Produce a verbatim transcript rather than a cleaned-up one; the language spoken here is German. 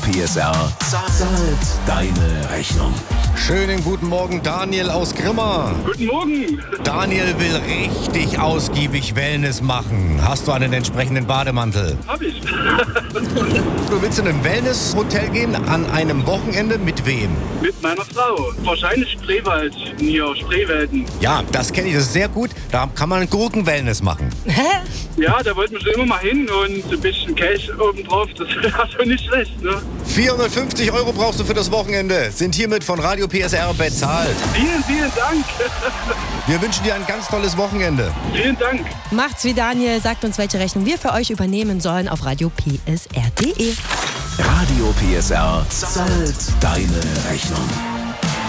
P S R zahlt deine Rechnung. Schönen guten Morgen, Daniel aus Grimma. Guten Morgen. Daniel will richtig ausgiebig Wellness machen. Hast du einen entsprechenden Bademantel? Hab ich. Du willst in ein Wellness-Hotel gehen an einem Wochenende mit wem? Mit meiner Frau. Wahrscheinlich Spreewald. Hier, Spreewälden. Ja, das kenne ich, das ist sehr gut. Da kann man Gurken-Wellness machen. Ja, da wollten wir schon immer mal hin und ein bisschen Cash obendrauf. Das wäre schon nicht schlecht, ne? vierhundertfünfzig Euro brauchst du für das Wochenende. Sind hiermit von Radio P S R bezahlt. Vielen, vielen Dank. Wir wünschen dir ein ganz tolles Wochenende. Vielen Dank. Macht's wie Daniel, sagt uns, welche Rechnung wir für euch übernehmen sollen auf radio p s r punkt d e. Radio P S R zahlt deine Rechnung.